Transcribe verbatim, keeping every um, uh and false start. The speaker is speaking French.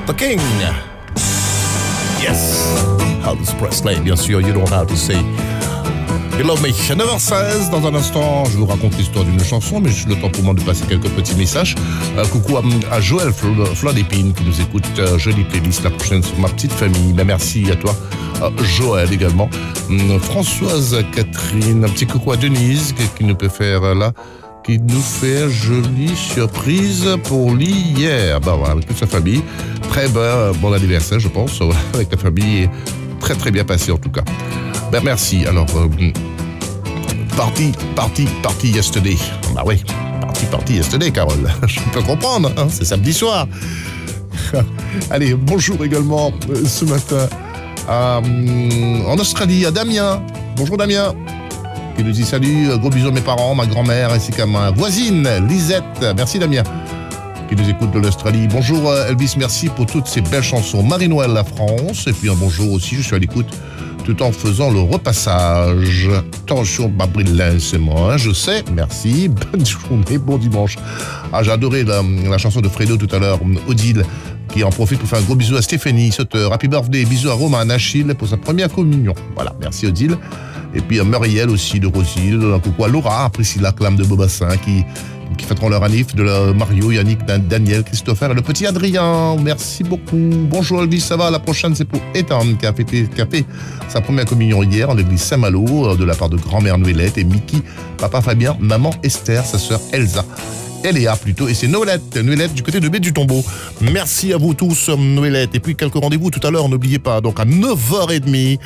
The King. Yes. Elvis Presley, bien sûr, You Don't Have to Say You Love Me. neuf heures seize, dans un instant, je vous raconte l'histoire d'une chanson, mais juste le temps pour moi de passer quelques petits messages. Euh, coucou à, à Joël Flodépine qui nous écoute. Euh, jolie playlist la prochaine sur ma petite famille. Ben, merci à toi, euh, Joël également. Hum, Françoise Catherine, un petit coucou à Denise qui, qui nous peut faire euh, là. Qui nous fait jolie surprise pour l'hier. Ben voilà, avec toute sa famille. Très bon, bon anniversaire, je pense, avec la famille. Très très bien passé en tout cas. Ben merci. Alors, euh, party, party, party yesterday. Bah oui, party, party yesterday, Carole. Je peux comprendre, hein, c'est samedi soir. Allez, bonjour également euh, ce matin à, euh, en Australie, à Damien. Bonjour Damien. Qui nous dit salut, gros bisous à mes parents, ma grand-mère ainsi qu'à ma voisine Lisette. Merci Damien qui nous écoute de l'Australie. Bonjour Elvis, merci pour toutes ces belles chansons. Marie-Noël La France. Et puis un bonjour aussi, je suis à l'écoute tout en faisant le repassage. Attention, ma brille, c'est moi, hein, je sais, merci. Bonne journée, bon dimanche. Ah, j'ai adoré la, la chanson de Fredo tout à l'heure, Odile, qui en profite pour faire un gros bisou à Stéphanie Sauteur. Happy birthday, bisous à Romain Achille pour sa première communion. Voilà, merci Odile. Et puis à Muriel aussi de Rosil, un coucou à Laura, à Priscilla Clam de Beaubassin qui, qui fêteront leur anniv, de la Mario, Yannick, Daniel, Christopher et le petit Adrien. Merci beaucoup. Bonjour Elvis, ça va? La prochaine c'est pour Ethan qui a, fêté, qui a fait sa première communion hier en l'église Saint-Malo de la part de grand-mère Noëlette et Mickey, papa Fabien, maman Esther, sa sœur Elsa. Léa plutôt, et c'est Noëlette, Noëlette du côté de Baie du Tombeau. Merci à vous tous, Noëlette. Et puis quelques rendez-vous tout à l'heure, n'oubliez pas, donc à neuf heures trente.